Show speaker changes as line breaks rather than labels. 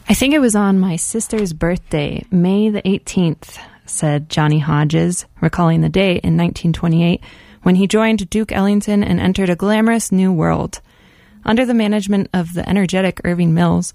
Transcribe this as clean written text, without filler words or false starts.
I think it was on my sister's birthday, May the 18th, said Johnny Hodges, recalling the day in 1928 when he joined Duke Ellington and entered a glamorous new world. Under the management of the energetic Irving Mills,